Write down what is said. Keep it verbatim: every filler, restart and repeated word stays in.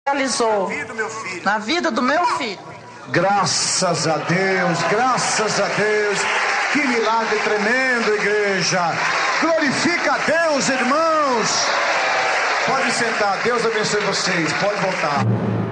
realizou na vida do meu filho. Graças a Deus, graças a Deus. Que milagre tremendo, igreja. Glorifica a Deus, irmãos. Pode sentar, Deus abençoe vocês. Pode voltar.